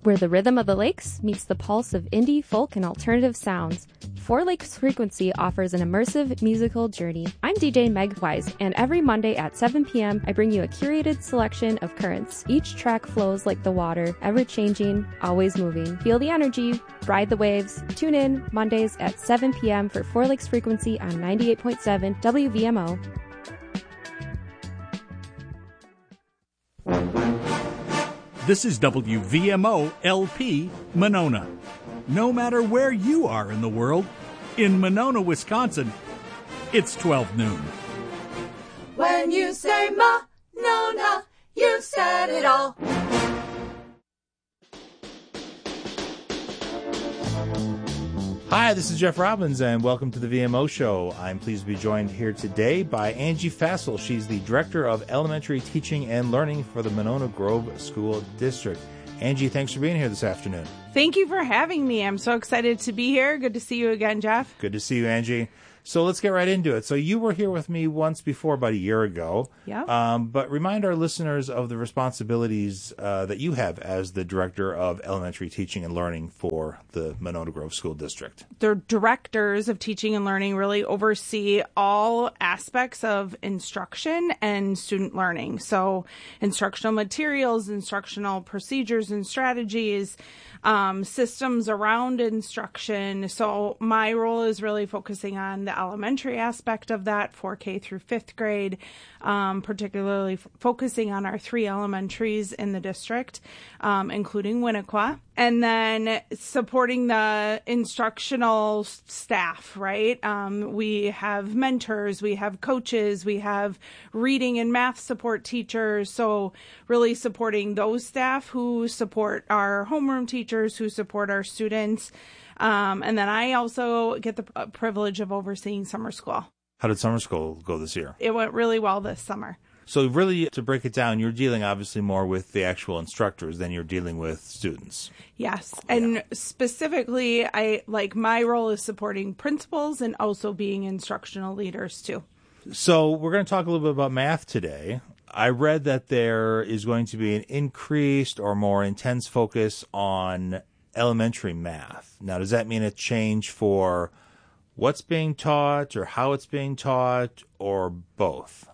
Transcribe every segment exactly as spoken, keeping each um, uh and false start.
where the rhythm of the lakes meets the pulse of indie, folk, and alternative sounds. Four Lakes Frequency offers an immersive musical journey. I'm D J Meg Wise, and every Monday at seven p.m. I bring you a curated selection of currents. Each track flows like the water, ever-changing, always moving. Feel the energy, ride the waves. Tune in Mondays at seven p.m. for Four Lakes Frequency on ninety-eight point seven W V M O. This is W V M O L P Monona. No matter where you are in the world, in Monona, Wisconsin, it's twelve noon. When you say Monona, you said it all. Hi, this is Jeff Robbins, and welcome to the V M O Show. I'm pleased to be joined here today by Angie Fassel. She's the Director of Elementary Teaching and Learning for the Monona Grove School District. Angie, thanks for being here this afternoon. Thank you for having me. I'm so excited to be here. Good to see you again, Jeff. Good to see you, Angie. So let's get right into it. So you were here with me once before, about a year ago. Yeah. Um, but remind our listeners of the responsibilities uh, that you have as the Director of Elementary Teaching and Learning for the Monona Grove School District. The directors of teaching and learning really oversee all aspects of instruction and student learning. So instructional materials, instructional procedures and strategies, um, systems around instruction. So my role is really focusing on the elementary aspect of that, four K through fifth grade, um, particularly f- focusing on our three elementaries in the district, um, including Winnequa, and then supporting the instructional staff, right? Um, we have mentors, we have coaches, we have reading and math support teachers, so really supporting those staff who support our homeroom teachers, who support our students. Um, and then I also get the p- privilege of overseeing summer school. How did summer school go this year? It went really well this summer. So really, to break it down, you're dealing obviously more with the actual instructors than you're dealing with students. Yes. And yeah. Specifically, I like my role is supporting principals and also being instructional leaders too. So we're going to talk a little bit about math today. I read that there is going to be an increased or more intense focus on elementary math. Now, does that mean a change for what's being taught or how it's being taught or both?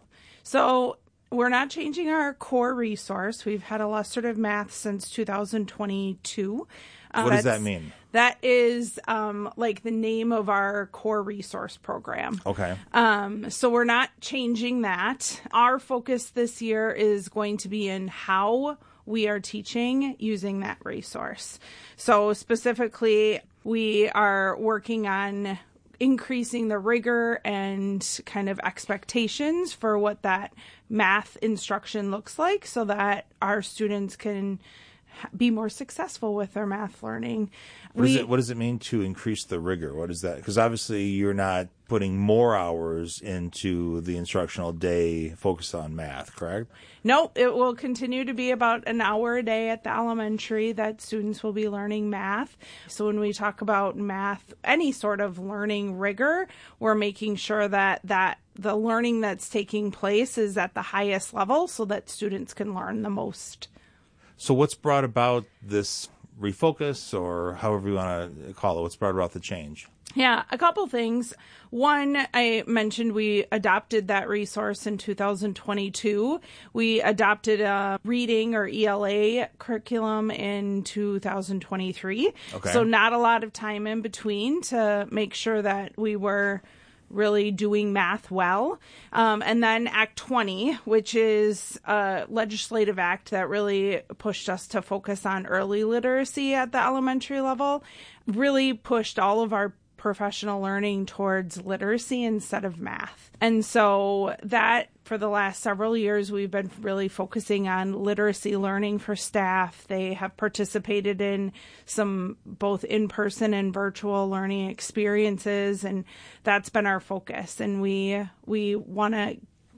So we're not changing our core resource. We've had illustrative math since two thousand twenty-two. Uh, what does that mean? That is um, like the name of our core resource program. Okay. Um, so we're not changing that. Our focus this year is going to be in how we are teaching using that resource. So specifically, we are working on increasing the rigor and kind of expectations for what that math instruction looks like so that our students can be more successful with their math learning. What, we, is it, what does it mean to increase the rigor? What is that? Because obviously you're not putting more hours into the instructional day focused on math, correct? No, it will continue to be about an hour a day at the elementary that students will be learning math. So when we talk about math, any sort of learning rigor, we're making sure that, that the learning that's taking place is at the highest level so that students can learn the most. So what's brought about this refocus, or however you want to call it, what's brought about the change? Yeah, a couple things. One, I mentioned we adopted that resource in two thousand twenty-two. We adopted a reading or E L A curriculum in two thousand twenty-three. Okay. So not a lot of time in between to make sure that we were really doing math well. Um, and then Act twenty, which is a legislative act that really pushed us to focus on early literacy at the elementary level, really pushed all of our professional learning towards literacy instead of math. And so that, for the last several years, we've been really focusing on literacy learning for staff. They have participated in some both in-person and virtual learning experiences, and that's been our focus. And we we want to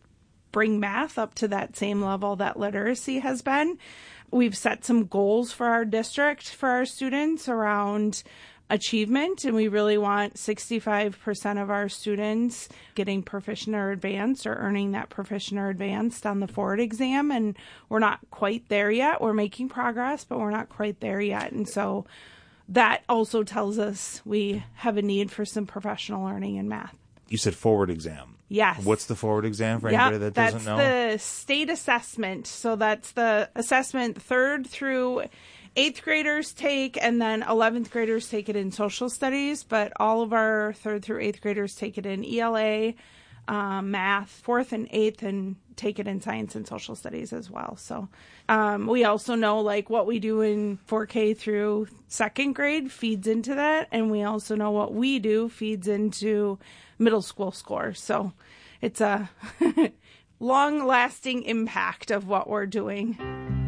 bring math up to that same level that literacy has been. We've set some goals for our district, for our students around achievement, and we really want sixty-five percent of our students getting proficient or advanced or earning that proficient or advanced on the Forward exam, and we're not quite there yet. We're making progress, but we're not quite there yet, and so that also tells us we have a need for some professional learning in math. You said Forward exam. Yes. What's the Forward exam for yep, anybody that doesn't know? That's the state assessment. So that's the assessment third through eighth graders take, and then eleventh graders take it in social studies, but all of our third through eighth graders take it in E L A, um, math, fourth and eighth, and take it in science and social studies as well. So um, we also know like what we do in four K through second grade feeds into that, and we also know what we do feeds into middle school scores. So it's a long-lasting impact of what we're doing.